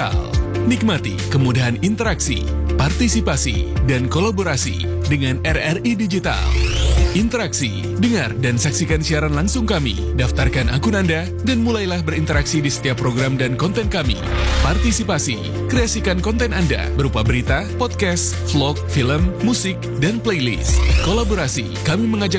Digital. Nikmati kemudahan interaksi, partisipasi, dan kolaborasi dengan RRI Digital. Interaksi, dengar dan saksikan siaran langsung kami, daftarkan akun Anda, dan mulailah berinteraksi di setiap program dan konten kami. Partisipasi, kreasikan konten Anda berupa berita, podcast, vlog, film, musik, dan playlist. Kolaborasi, kami mengajak